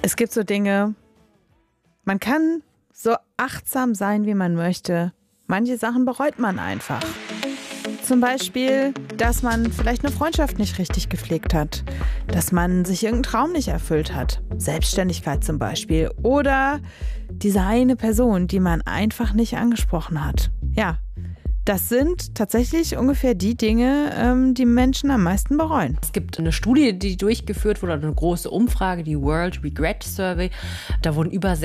Es gibt so Dinge, man kann so achtsam sein, wie man möchte. Manche Sachen bereut man einfach. Zum Beispiel, dass man vielleicht eine Freundschaft nicht richtig gepflegt hat. Dass man sich irgendeinen Traum nicht erfüllt hat. Selbstständigkeit zum Beispiel. Oder diese eine Person, die man einfach nicht angesprochen hat. Ja, das sind tatsächlich ungefähr die Dinge, die Menschen am meisten bereuen. Es gibt eine Studie, die durchgeführt wurde, eine große Umfrage, die World Regret Survey. Da wurden über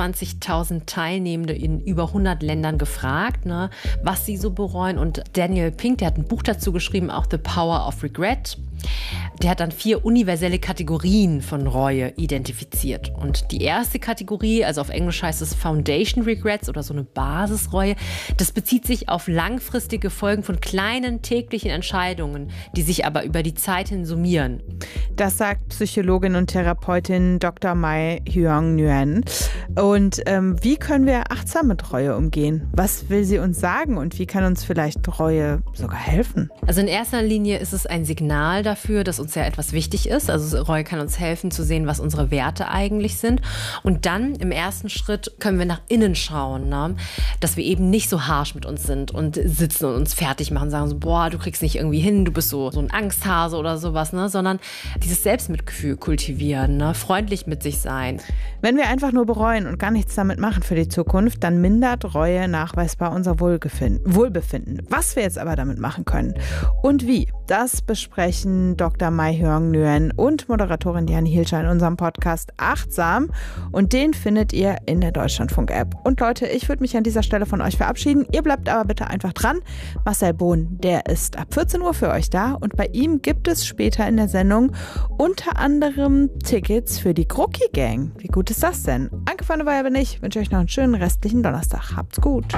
26.000 Teilnehmende in über 100 Ländern gefragt, was sie so bereuen. Und Daniel Pink, der hat ein Buch dazu geschrieben, auch The Power of Regret. Der hat dann 4 universelle Kategorien von Reue identifiziert. Und die erste Kategorie, also auf Englisch heißt es Foundation Regrets oder so eine Basisreue, das bezieht sich auf langfristige Folgen von kleinen täglichen Entscheidungen, die sich aber über die Zeit hin summieren. Das sagt Psychologin und Therapeutin Dr. Mai Hyung Nguyen. Und wie können wir achtsam mit Reue umgehen? Was will sie uns sagen und wie kann uns vielleicht Reue sogar helfen? Also in erster Linie ist es ein Signal dafür, dass uns ja etwas wichtig ist. Also Reue kann uns helfen zu sehen, was unsere Werte eigentlich sind. Und dann im ersten Schritt können wir nach innen schauen, dass wir eben nicht so harsch mit uns sind und sitzen und uns fertig machen, sagen so, boah, du kriegst nicht irgendwie hin, du bist so ein Angsthase oder sowas, sondern dieses Selbstmitgefühl kultivieren, freundlich mit sich sein. Wenn wir einfach nur bereuen und gar nichts damit machen für die Zukunft, dann mindert Reue nachweisbar unser Wohlbefinden. Was wir jetzt aber damit machen können und wie, das besprechen Dr. Mai Hyung Nguyen und Moderatorin Diane Hielscher in unserem Podcast Achtsam. Und den findet ihr in der Deutschlandfunk-App. Und Leute, ich würde mich an dieser Stelle von euch verabschieden. Ihr bleibt aber bitte einfach dran. Marcel Bohn, der ist ab 14 Uhr für euch da. Und bei ihm gibt es später in der Sendung unter anderem Tickets für die Krucki Gang. Wie gut ist das denn? Anke van der Weyer bin ich. Wünsche euch noch einen schönen restlichen Donnerstag. Habt's gut.